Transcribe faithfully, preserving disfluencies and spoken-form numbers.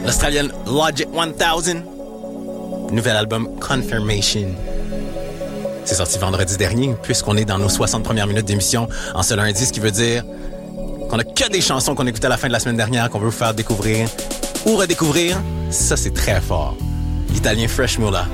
l'Australienne Logic mille. Nouvel album Confirmation. C'est sorti vendredi dernier, puisqu'on est dans nos soixante premières minutes d'émission en ce lundi, ce qui veut dire qu'on a que des chansons qu'on écoutait à la fin de la semaine dernière, qu'on veut vous faire découvrir ou redécouvrir. Ça, c'est très fort. L'Italien Fresh Mula.